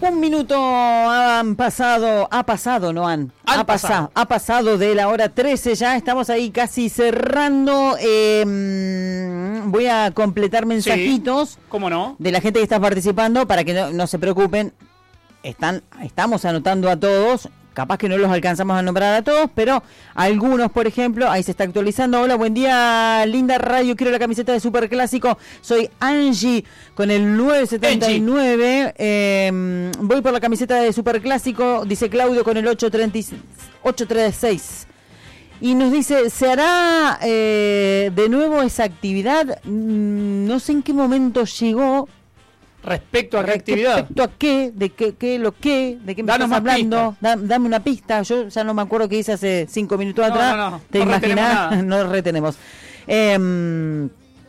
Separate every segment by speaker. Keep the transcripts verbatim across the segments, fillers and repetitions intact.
Speaker 1: Un minuto han pasado, ha pasado, no han,
Speaker 2: han
Speaker 1: ha pasado,
Speaker 2: pasado,
Speaker 1: ha pasado de la hora trece, ya estamos ahí casi cerrando. Eh, voy a completar mensajitos.
Speaker 2: Sí, ¿cómo no?
Speaker 1: De la gente que está participando para que no, no se preocupen. Están, estamos anotando a todos. Capaz que no los alcanzamos a nombrar a todos, pero algunos, por ejemplo, ahí se está actualizando. Hola, buen día, linda radio, quiero la camiseta de Superclásico. Soy Angie con el nueve setenta y nueve. Eh, voy por la camiseta de Superclásico, dice Claudio con el ocho treinta y seis. Y nos dice, ¿se hará eh, de nuevo esa actividad? No sé en qué momento llegó.
Speaker 2: ¿Respecto a qué actividad?
Speaker 1: ¿Respecto a qué? ¿De qué, qué lo qué? ¿De qué me
Speaker 2: Danos
Speaker 1: estás hablando? Da,
Speaker 2: pista.
Speaker 1: dame una pista. Yo ya no me acuerdo qué hice hace cinco minutos
Speaker 2: no,
Speaker 1: atrás.
Speaker 2: No, no,
Speaker 1: ¿Te
Speaker 2: no
Speaker 1: imaginas? No retenemos. Eh,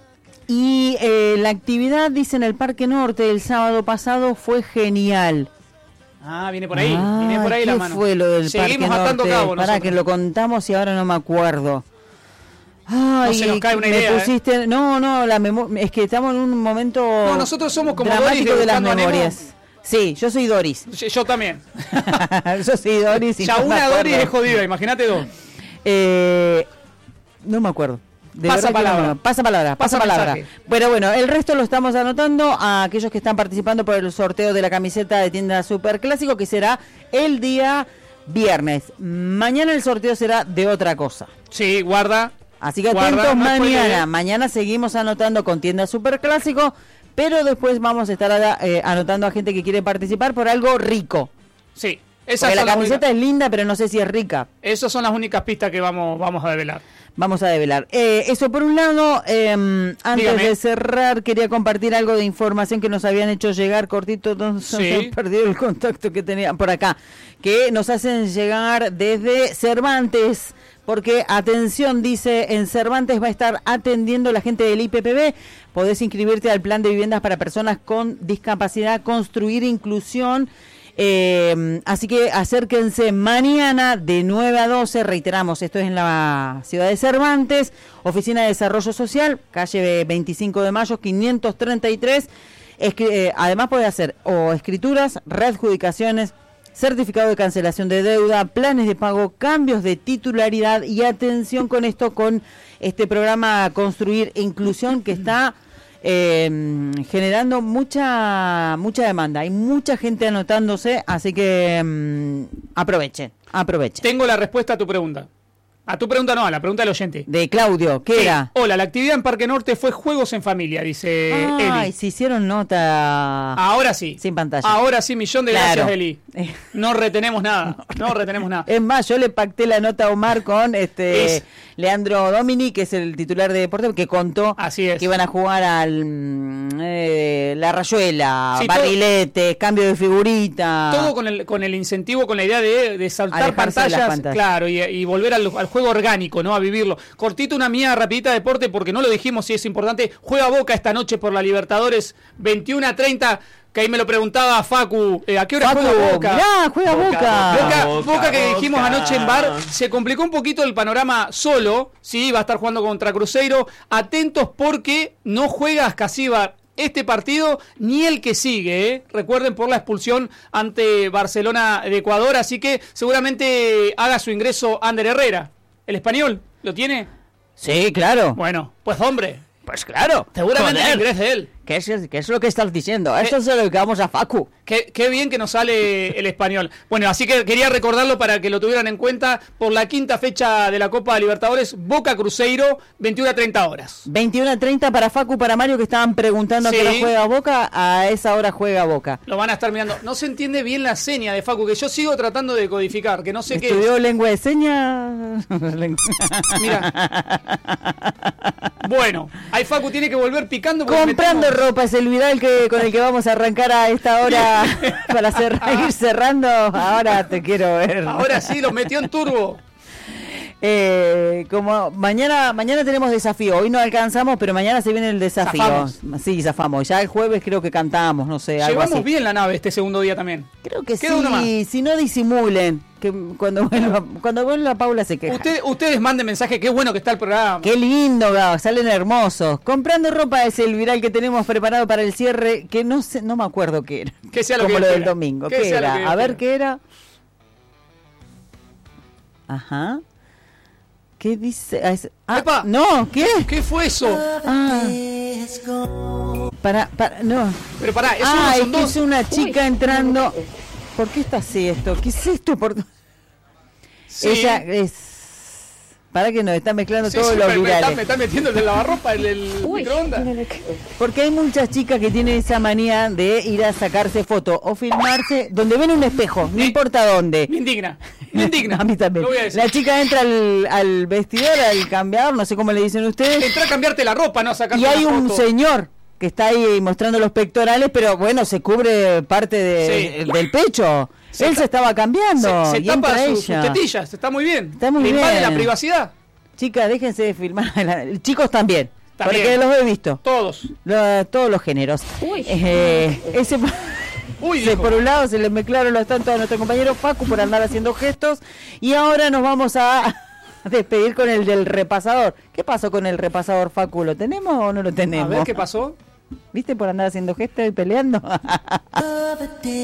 Speaker 1: y eh, la actividad, dice, en el Parque Norte el sábado pasado fue genial.
Speaker 2: Ah, viene por ahí.
Speaker 1: Ah,
Speaker 2: viene por ahí
Speaker 1: ¿qué
Speaker 2: la mano.
Speaker 1: fue lo del
Speaker 2: Seguimos
Speaker 1: Parque
Speaker 2: atando
Speaker 1: Norte?
Speaker 2: cabo
Speaker 1: Para que lo contamos y ahora no me acuerdo. Ay,
Speaker 2: no se nos cae una
Speaker 1: me
Speaker 2: idea,
Speaker 1: pusiste,
Speaker 2: ¿eh?
Speaker 1: No, no, la memo- es que estamos en un momento
Speaker 2: No, nosotros somos como
Speaker 1: dramático
Speaker 2: Doris de
Speaker 1: de las
Speaker 2: Buscando a Nemo.
Speaker 1: memorias. Sí, yo soy Doris.
Speaker 2: Yo, yo también.
Speaker 1: Yo soy Doris. Y
Speaker 2: ya
Speaker 1: no
Speaker 2: una
Speaker 1: me
Speaker 2: Doris es
Speaker 1: acuerdo.
Speaker 2: jodida, imagínate dos.
Speaker 1: Eh, no me acuerdo. De
Speaker 2: Pasa
Speaker 1: verdad que
Speaker 2: palabra.
Speaker 1: no, pasa palabra, pasa,
Speaker 2: Pasa
Speaker 1: palabra.
Speaker 2: mensaje.
Speaker 1: Pero bueno, el resto lo estamos anotando a aquellos que están participando por el sorteo de la camiseta de tienda Superclásico, que será el día viernes. Mañana el sorteo será de otra cosa.
Speaker 2: Sí, guarda.
Speaker 1: Así que
Speaker 2: Guarda,
Speaker 1: atentos
Speaker 2: no
Speaker 1: mañana.
Speaker 2: spoilees.
Speaker 1: Mañana seguimos anotando con tienda Superclásico, pero después vamos a estar eh, anotando a gente que quiere participar por algo rico.
Speaker 2: Sí. Esas
Speaker 1: Porque la
Speaker 2: son las
Speaker 1: camiseta
Speaker 2: únicas-
Speaker 1: es linda, pero no sé si es rica.
Speaker 2: Esas son las únicas pistas que vamos, vamos a develar.
Speaker 1: Vamos a develar. Eh, eso por un lado. Eh, antes
Speaker 2: Dígame.
Speaker 1: de cerrar, quería compartir algo de información que nos habían hecho llegar cortito. Entonces
Speaker 2: Sí.
Speaker 1: he perdido el contacto que tenía por acá. Que nos hacen llegar desde Cervantes. Porque, atención, dice, en Cervantes va a estar atendiendo la gente del I P P B. Podés inscribirte al plan de viviendas para personas con discapacidad, construir inclusión. Eh, así que acérquense mañana de nueve a doce, reiteramos, esto es en la ciudad de Cervantes, Oficina de Desarrollo Social, calle veinticinco de mayo, quinientos treinta y tres. Escri- eh, además puede hacer o escrituras, readjudicaciones, certificado de cancelación de deuda, planes de pago, cambios de titularidad y atención con esto, con este programa Construir Inclusión que está eh, generando mucha mucha demanda. Hay mucha gente anotándose, así que mm, aprovechen, aprovechen.
Speaker 2: Tengo la respuesta a tu pregunta. A tu pregunta no, a la pregunta del oyente.
Speaker 1: De Claudio, ¿qué
Speaker 2: Sí.
Speaker 1: era?
Speaker 2: Hola, la actividad en Parque Norte fue Juegos en Familia, dice
Speaker 1: Ay,
Speaker 2: Eli.
Speaker 1: se hicieron nota
Speaker 2: Ahora sí.
Speaker 1: sin pantalla.
Speaker 2: Ahora sí, millón de
Speaker 1: Claro.
Speaker 2: gracias, Eli. No retenemos nada. No retenemos nada.
Speaker 1: Es más, yo le pacté la nota a Omar con este
Speaker 2: Es-
Speaker 1: Leandro Domini, que es el titular de deporte, que contó
Speaker 2: Así es.
Speaker 1: que iban a jugar al mm, eh, La Rayuela,
Speaker 2: Sí,
Speaker 1: barriletes, cambio de figurita.
Speaker 2: Todo con el, con el incentivo, con la idea de, de saltar
Speaker 1: Alejarse de las
Speaker 2: pantallas,
Speaker 1: pantallas.
Speaker 2: claro, y, y volver al, al juego orgánico, ¿no? A vivirlo. Cortito, una mía rapidita de deporte, porque no lo dijimos, si es importante. Juega Boca esta noche por la Libertadores, veintiuno a treinta, que ahí me lo preguntaba Facu, eh, ¿a qué hora
Speaker 1: Facu,
Speaker 2: juega Boca?
Speaker 1: mirá, juega Boca.
Speaker 2: Boca,
Speaker 3: Boca,
Speaker 2: Boca que
Speaker 3: Boca.
Speaker 2: dijimos anoche en bar, se complicó un poquito el panorama solo, sí, va a estar jugando contra Cruzeiro. Atentos porque no juega Ascasíbar este partido ni el que sigue, ¿eh? Recuerden, por la expulsión ante Barcelona de Ecuador, así que seguramente haga su ingreso Ander Herrera. ¿El español lo tiene?
Speaker 1: Sí, claro.
Speaker 2: Bueno, pues hombre,
Speaker 1: Pues claro.
Speaker 2: seguramente
Speaker 1: Joder.
Speaker 2: ingrese él.
Speaker 1: ¿Qué es, ¿Qué es lo que estás diciendo? Esto se lo dedicamos a Facu.
Speaker 2: Qué, qué bien que nos sale el español. Bueno, así que quería recordarlo para que lo tuvieran en cuenta por la quinta fecha de la Copa Libertadores, Boca Cruzeiro, veintiuna a treinta horas.
Speaker 1: veintiuno a treinta para Facu, para Mario, que estaban preguntando
Speaker 2: Sí.
Speaker 1: a qué hora juega Boca. A esa hora juega Boca.
Speaker 2: Lo van a estar mirando. No se entiende bien la seña de Facu, que yo sigo tratando de codificar, que no sé qué
Speaker 1: ¿Estudió
Speaker 2: es.
Speaker 1: lengua de señas?
Speaker 2: Mira. Bueno, ahí Facu tiene que volver picando. porque
Speaker 1: Comprando
Speaker 2: metemos-
Speaker 1: ropa es el Vidal que con el que vamos a arrancar a esta hora para cerrar, ir cerrando. Ahora te quiero ver.
Speaker 2: Ahora sí, lo metió en turbo.
Speaker 1: Eh, como mañana mañana tenemos desafío, hoy no alcanzamos, pero mañana se viene el desafío.
Speaker 2: Zafamos.
Speaker 1: Sí, zafamos. Ya el jueves creo que cantamos, no sé, algo
Speaker 2: Llevamos
Speaker 1: así.
Speaker 2: bien la nave este segundo día también.
Speaker 1: Creo que
Speaker 2: Queda uno más.
Speaker 1: sí, si no disimulen, que cuando vuelva, cuando vuelva Paula se queja.
Speaker 2: Usted, ustedes manden mensaje, qué bueno que está el programa.
Speaker 1: Qué lindo, Gabo, salen hermosos. Comprando ropa es el viral que tenemos preparado para el cierre, que no sé, no me acuerdo qué era.
Speaker 2: Que sea lo
Speaker 1: Como
Speaker 2: que
Speaker 1: lo
Speaker 2: Dios
Speaker 1: del
Speaker 2: quiera.
Speaker 1: domingo.
Speaker 2: Que
Speaker 1: ¿Qué
Speaker 2: sea lo
Speaker 1: era?
Speaker 2: que Dios
Speaker 1: A ver
Speaker 2: quiera.
Speaker 1: qué era. Ajá. ¿Qué dice? Ah, es- ah,
Speaker 2: Epa.
Speaker 1: no, ¿qué?
Speaker 2: ¿Qué fue eso?
Speaker 1: Ah. Para, para, no.
Speaker 2: Pero pará, eso
Speaker 1: Ah,
Speaker 2: no
Speaker 1: es
Speaker 2: son
Speaker 1: que
Speaker 2: dos.
Speaker 1: es una chica entrando. ¿Por qué está así esto? ¿Qué es esto? Por...
Speaker 2: Sí.
Speaker 1: Ella es. Para que nos está mezclando
Speaker 2: Sí,
Speaker 1: todos
Speaker 2: sí,
Speaker 1: los
Speaker 2: me, me
Speaker 1: virales.
Speaker 2: está, me está metiendo el del lavarropa, el del microondas.
Speaker 1: Porque hay muchas chicas que tienen esa manía de ir a sacarse fotos o filmarse donde ven un espejo, no
Speaker 2: Me-
Speaker 1: importa dónde.
Speaker 2: Me indigna, me indigna.
Speaker 1: A mí también.
Speaker 2: Lo voy a decir.
Speaker 1: La chica entra al, al vestidor, al cambiador, no sé cómo le dicen ustedes,
Speaker 2: Entrá a cambiarte la ropa, no a sacarte
Speaker 1: y hay
Speaker 2: una
Speaker 1: un
Speaker 2: foto.
Speaker 1: señor que está ahí mostrando los pectorales, pero bueno, se cubre parte de-
Speaker 2: Sí.
Speaker 1: del pecho.
Speaker 2: Se
Speaker 1: Él
Speaker 2: ta-
Speaker 1: se estaba cambiando
Speaker 2: Se, se
Speaker 1: y
Speaker 2: tapa
Speaker 1: entra
Speaker 2: sus, sus
Speaker 1: ella.
Speaker 2: tetillas, está muy bien.
Speaker 1: Está muy
Speaker 2: Le invade
Speaker 1: bien.
Speaker 2: la privacidad.
Speaker 1: Chicas, déjense de filmar. Chicos también,
Speaker 2: También.
Speaker 1: porque los he visto.
Speaker 2: Todos.
Speaker 1: Lo- todos los géneros. Eh, ese,
Speaker 2: Uy,
Speaker 1: ese
Speaker 2: dijo.
Speaker 1: por un lado se les mezclaron los tantos a nuestro compañero Facu por andar haciendo gestos. Y ahora nos vamos a despedir con el del repasador. ¿Qué pasó con el repasador, Facu? ¿Lo tenemos o no lo
Speaker 2: A
Speaker 1: tenemos?
Speaker 2: ver qué pasó.
Speaker 1: ¿Viste por andar haciendo gestos y peleando? A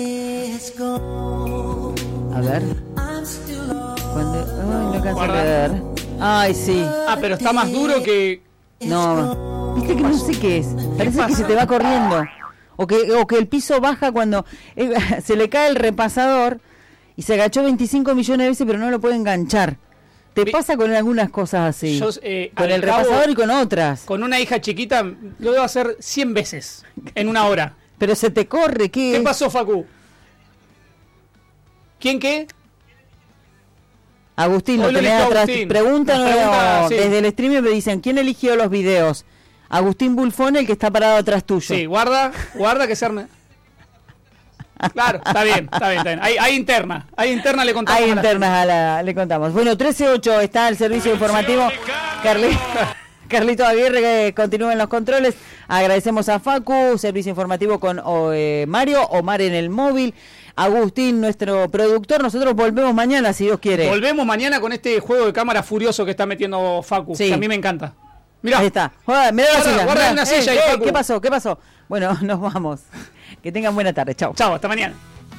Speaker 1: ver. Cuando... Ay, no alcanzo a
Speaker 2: Guarda.
Speaker 1: leer. Ay, sí.
Speaker 2: Ah, pero está más duro que.
Speaker 1: No, viste que no sé qué es. Parece que
Speaker 2: pasa?
Speaker 1: se te va corriendo. O que, o que el piso baja cuando eh, se le cae el repasador y se agachó veinticinco millones de veces, pero no lo puede enganchar. Te
Speaker 2: Vi-
Speaker 1: pasa con algunas cosas así.
Speaker 2: Yo, eh,
Speaker 1: con
Speaker 2: al
Speaker 1: el
Speaker 2: cabo-
Speaker 1: repasador y con otras.
Speaker 2: Con una hija chiquita lo debo hacer cien veces en una hora.
Speaker 1: Pero se te corre, ¿qué?
Speaker 2: ¿Qué pasó, Facu? ¿Quién qué?
Speaker 1: Agustín, lo
Speaker 2: Hoy lo
Speaker 1: tenés
Speaker 2: eligió
Speaker 1: atrás.
Speaker 2: Agustín.
Speaker 1: Preguntan
Speaker 2: Nos pregunta, sí.
Speaker 1: desde el streaming, me dicen, ¿quién eligió los videos? Agustín Bulfón, el que está parado atrás tuyo.
Speaker 2: Sí, guarda, guarda que se arme. Claro, está bien, está bien, está bien. Hay, hay interna, hay interna, le contamos.
Speaker 1: Hay
Speaker 2: a la-
Speaker 1: internas, a la- le contamos. Bueno, trece ocho está el servicio informativo. Carli- Carlito Aguirre que continúa en los controles. Agradecemos a Facu, servicio informativo con o, eh, Mario, Omar en el móvil. Agustín, nuestro productor. Nosotros volvemos mañana, si Dios quiere.
Speaker 2: Volvemos mañana con este juego de cámara furioso que está metiendo Facu,
Speaker 1: Sí.
Speaker 2: que a mí me encanta. Mirá,
Speaker 1: Ahí está. Guarda, mirá la
Speaker 2: Guarda,
Speaker 1: silla.
Speaker 2: guarda
Speaker 1: mirá.
Speaker 2: una silla
Speaker 1: Eh,
Speaker 2: ahí,
Speaker 1: eh,
Speaker 2: Facu.
Speaker 1: ¿Qué pasó? ¿Qué pasó? Bueno, nos vamos. Que tengan buena tarde. Chau.
Speaker 2: chao, hasta mañana.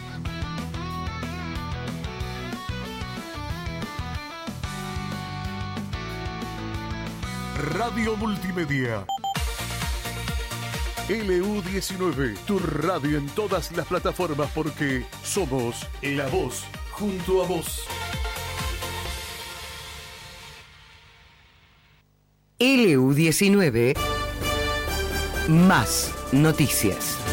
Speaker 3: Radio Multimedia. L U diecinueve, tu radio en todas las plataformas porque somos la voz junto a vos.
Speaker 4: L U diecinueve, más noticias.